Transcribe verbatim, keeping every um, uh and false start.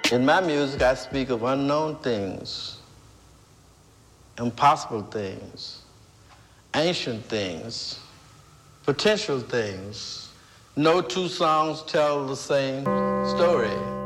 In my music, I speak of unknown things, impossible things, ancient things, potential things. No two songs tell the same story.